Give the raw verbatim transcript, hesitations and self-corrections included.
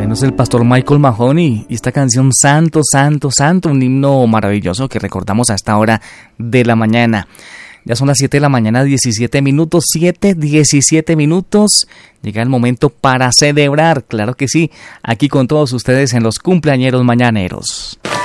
Bueno, es el pastor Michael Mahoney y esta canción Santo, Santo, Santo, un himno maravilloso que recordamos a esta hora de la mañana. Ya son las siete de la mañana, diecisiete minutos, siete, diecisiete minutos. Llega el momento para celebrar, claro que sí, aquí con todos ustedes en los cumpleañeros mañaneros.